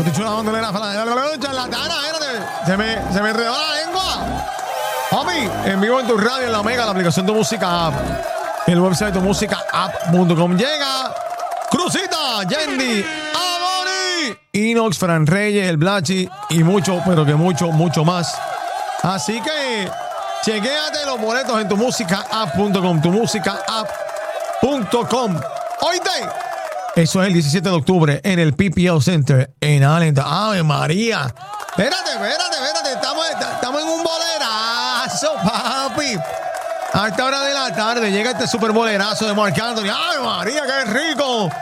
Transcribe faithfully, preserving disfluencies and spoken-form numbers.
estoy chula bandolera. Charlatana, espérate. Se me, se me enredó la lengua. Papi, en vivo en tu radio, en la Mega, la aplicación de música app. El website de música app punto com. Llega Crucita, Yendi, Amori, Inox, Fran Reyes, el Blachi y mucho, pero que mucho, mucho más. Así que chequéate los boletos en tu música app punto com, tu música app punto com. Oíste, eso es el diecisiete de octubre en el P P L Center en Allentown. ¡Ave María! Espérate, espérate, espérate. Estamos, estamos en un bolerazo, papi. A esta hora de la tarde llega este super bolerazo de Marc Anthony. ¡Ay, María, qué rico!